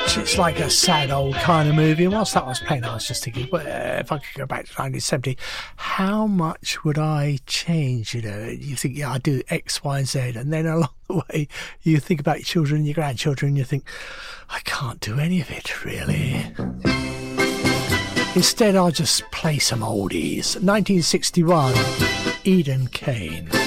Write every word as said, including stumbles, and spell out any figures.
It's like a sad old kind of movie. And whilst that was playing, I was just thinking, well, if I could go back to nineteen seventy, how much would I change? You know, you think, yeah, I do X, Y, and Z, and then along the way, you think about your children and your grandchildren, and you think, I can't do any of it, really. Instead, I'll just play some oldies. nineteen sixty-one, Eden Kane.